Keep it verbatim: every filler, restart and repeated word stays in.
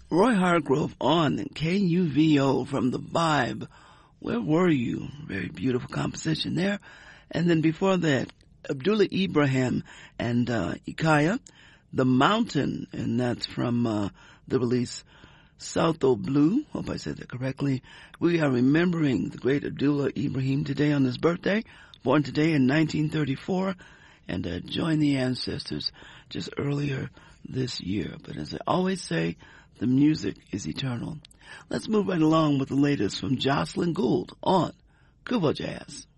Roy Hargrove on K U V O from the Vibe. Where Were You? Very beautiful composition there. And then before that, Abdullah Ibrahim and uh, Ikaya, The Mountain, and that's from uh, the release Southo Blue. Hope I said that correctly. We are remembering the great Abdullah Ibrahim today on his birthday, born today in nineteen thirty-four, and uh, joined the ancestors just earlier this year. But as I always say, the music is eternal. Let's move right along with the latest from Jocelyn Gould on Kubo Jazz.